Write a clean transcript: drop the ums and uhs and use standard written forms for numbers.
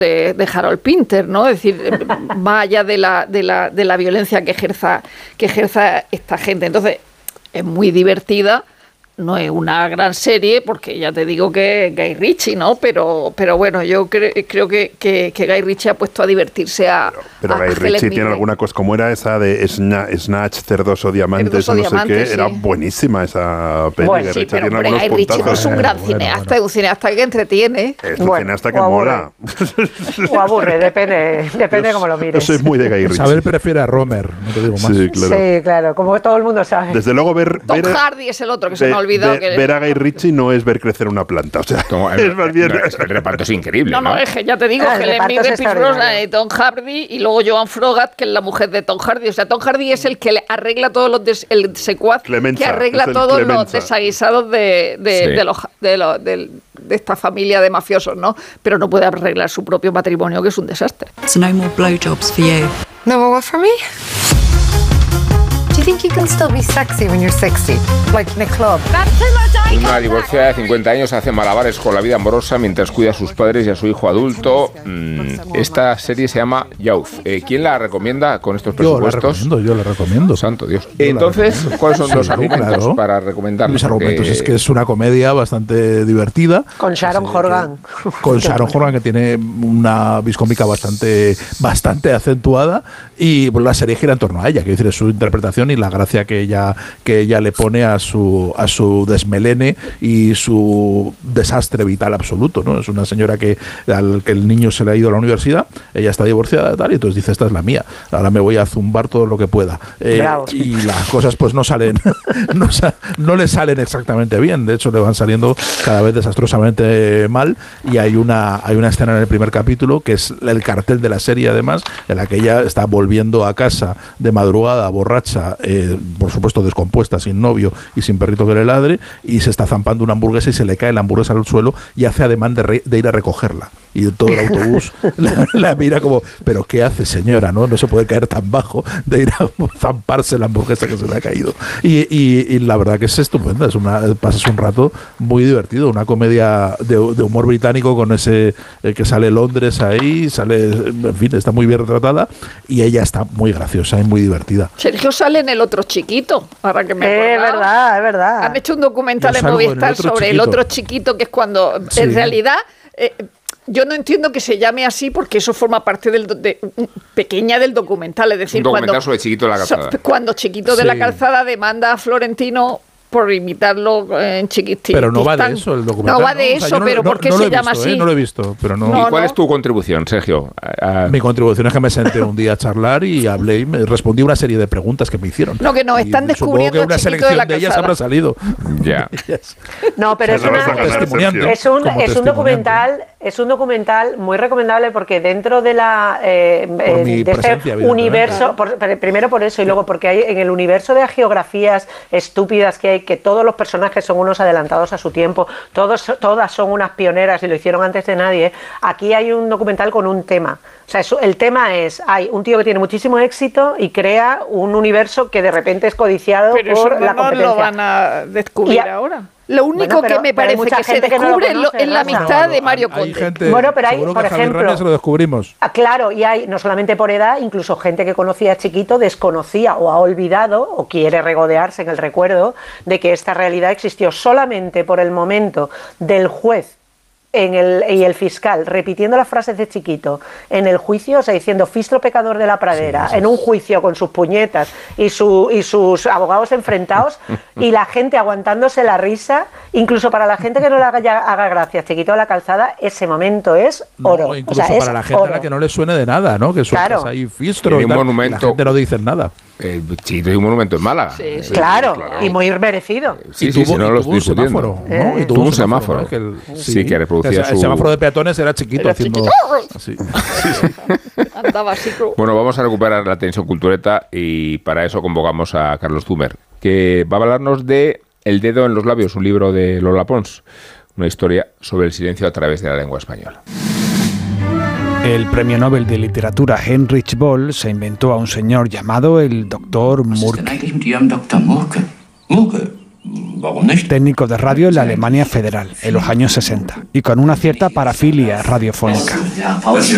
de Harold Pinter, ¿no? Es decir, más allá de la violencia que ejerza esta gente. Entonces, es muy divertida. No es una gran serie, porque ya te digo que Guy Ritchie, ¿no? Pero bueno, yo creo que Guy Ritchie ha puesto a divertirse Pero Guy Ritchie tiene alguna cosa, como era esa de Snatch, Cerdos o Diamantes, o no sé qué, sí. Era buenísima esa peli. Bueno, sí, pero Guy Ritchie no es un gran cineasta, es un cineasta que entretiene. Es un cineasta que mola. O aburre, depende cómo lo mires. Yo soy muy de Guy Ritchie. Isabel prefiere a Romer, no te digo más. Sí, claro, como todo el mundo sabe. Desde luego Tom Hardy es el otro que se me ha olvidado. Ver a Guy Ritchie no es ver crecer una planta, o sea, es más bien... el reparto es increíble, ¿no? No, es que ya te digo, que Helen Mirren, Pierce Brosnan y Tom Hardy, y luego Joan Froggatt, que es la mujer de Tom Hardy. O sea, Tom Hardy es el que le arregla todos los... el secuaz Clemenza, que arregla todos los desaguisados de esta familia de mafiosos, ¿no? Pero no puede arreglar su propio matrimonio, que es un desastre. So no more blowjobs for you. No more what for me? Do you think you can still be sexy when you're 60? Like in a club? Una divorciada de 50 años hace malabares con la vida amorosa mientras cuida a sus padres y a su hijo adulto. Esta serie se llama Youth. ¿Quién la recomienda con estos presupuestos? Yo la recomiendo. Santo Dios. Entonces, ¿cuáles son los argumentos para recomendarla? Los argumentos es que es una comedia bastante divertida. Con Sharon Horgan. Con Sharon Horgan, que tiene una vis cómica bastante acentuada, y pues, la serie gira en torno a ella, que es su interpretación y la gracia que ella le pone a su desmelene y su desastre vital absoluto, ¿no? Es una señora que el niño se le ha ido a la universidad, ella está divorciada tal, y entonces dice, esta es la mía, ahora me voy a zumbar todo lo que pueda, y las cosas pues no salen no le salen exactamente bien, de hecho le van saliendo cada vez desastrosamente mal, y hay una escena en el primer capítulo que es el cartel de la serie, además, en la que ella está volviendo a casa de madrugada borracha, por supuesto descompuesta, sin novio y sin perrito que le ladre, y se está zampando una hamburguesa y se le cae la hamburguesa al suelo y hace ademán de ir a recogerla, y todo el autobús la mira como, pero ¿qué hace, señora? No se puede caer tan bajo, de ir a zamparse la hamburguesa que se le ha caído, y la verdad que es estupenda, pasas un rato muy divertido, una comedia de humor británico con ese que sale Londres ahí, en fin, está muy bien retratada, y ella está muy graciosa y muy divertida. Sergio sale en El otro chiquito, para que me acordaba. Es verdad. Han hecho un documental en Movistar sobre El otro chiquito, que es cuando, en realidad, yo no entiendo que se llame así, porque eso forma parte pequeña del documental. Es decir, un documental sobre Chiquito de la Calzada. Cuando Chiquito de la Calzada demanda a Florentino por imitarlo en Chiquitito. Pero no va de eso el documental. No va de eso, pero ¿por qué se llama así? No lo he visto, pero no. ¿Y cuál es tu contribución, Sergio? Mi contribución es que me senté un día a charlar y hablé y me respondí una serie de preguntas que me hicieron. No, que nos están descubriendo que una selección de ellas habrá salido. Ya. No, pero es un documental muy recomendable, porque dentro de de este universo, primero por eso, y luego porque hay en el universo de geografías estúpidas que hay, que todos los personajes son unos adelantados a su tiempo, todas son unas pioneras y lo hicieron antes de nadie. Aquí hay un documental con un tema. O sea, el tema es, hay un tío que tiene muchísimo éxito y crea un universo que de repente es codiciado por la competencia. Pero eso lo van a descubrir ahora. Lo único que me parece que se descubre es la amistad de Mario Conde. Pero hay, por ejemplo, lo descubrimos. Claro, y hay no solamente por edad, incluso gente que conocía a Chiquito desconocía o ha olvidado o quiere regodearse en el recuerdo de que esta realidad existió solamente por el momento del juez y el fiscal repitiendo las frases de Chiquito en el juicio, o sea, diciendo Fistro pecador de la pradera, en un juicio con sus puñetas y sus abogados enfrentados, y la gente aguantándose la risa, incluso para la gente que no le haga gracia Chiquito de la Calzada, ese momento es oro. No, incluso para la gente a la que no le suene de nada, ¿no? Que sueltas ahí Fistro y tal, y la gente no dice nada. Chiquito es un monumento en Málaga. Claro, y muy merecido. No lo estoy discutiendo. Y tuvo un semáforo. Sí, que reproducía el semáforo de peatones era Chiquito. Haciendo así. Andaba así. Bueno, vamos a recuperar la tensión cultureta, y para eso convocamos a Carlos Zumer, que va a hablarnos de El dedo en los labios, un libro de Lola Pons, una historia sobre el silencio a través de la lengua española. El premio Nobel de Literatura Heinrich Böll se inventó a un señor llamado el Dr. Murke, técnico de radio en la Alemania federal en los años 60 y con una cierta parafilia radiofónica.